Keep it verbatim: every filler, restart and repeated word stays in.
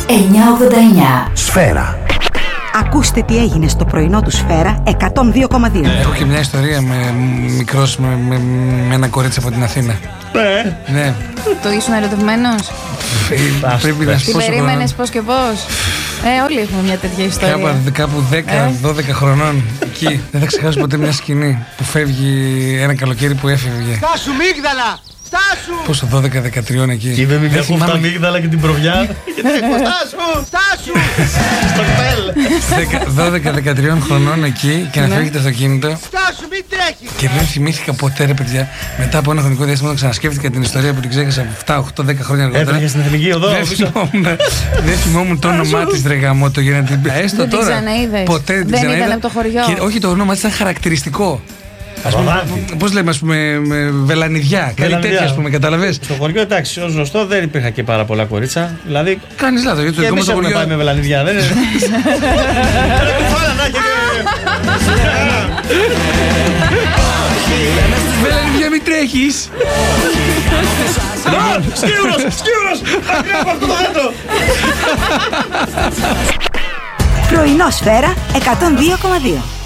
εννιακόσια ογδόντα εννιά. Σφαίρα. Ακούστε τι έγινε στο πρωινό του Σφαίρα εκατόν δύο κόμμα δύο. Έχω και μια ιστορία με μικρός με, με, με ένα κορίτσι από την Αθήνα. Ναι. Ναι. Το ήσουν ερωτευμένος? Πρέπει να σου Την πω. περίμενες πώς και πώς? Ε, όλοι έχουμε μια τέτοια ιστορία. Κάπου, κάπου δέκα δώδεκα χρονών εκεί. Δεν θα ξεχάσω ποτέ μια σκηνή που φεύγει ένα καλοκαίρι που έφευγε. Στάσου μίγδαλα! Στάσου! Πόσο δώδεκα δεκατρία εκεί. Και είπε μη μια κόφτα αμύγδαλα και την προβιά. Στάσου! Στάσου! Στο κτέλ. δώδεκα δεκατρία χρονών εκεί και να φεύγει το αυτοκίνητο. Στάσου, μην τρέχεις! Και δεν θυμήθηκα ποτέ, ρε παιδιά, μετά από ένα χρονικό διάστημα, όταν ξανασκέφτηκα την ιστορία που την ξέχασα επτά, οκτώ, δέκα χρόνια αργότερα. Έτρεχε στην εθνική οδό. Δεν θυμόμουν, δεν θυμόμουν το όνομά της, ρε γαμώτο, για να την πει. Έστω Δεν την τώρα. ξαναείδες? Ποτέ δεν την Δεν ξαναείδα. ήταν από το χωριό? Και, όχι, το όνομα της ήταν χαρακτηριστικό. Παπαδάκη. Πώς λέμε, ας πούμε, με βελανιδιά, κάτι τέτοιο, ας πούμε, καταλαβες. Στο χωριό, εντάξει, ως γνωστό δεν υπήρχαν και πάρα πολλά κορίτσα. Δηλαδή. Κάνεις λάθος, γιατί το Και δικό μας εμείς το έχουμε χωριό. πάει με βελανιδιά, δεν είναι? Βελανιδιά, μην τρέχεις. Σκύβρος, σκύβρος! Μακριά από αυτό το δέντρο! Πρωινό Σφαίρα εκατόν δύο κόμμα δύο.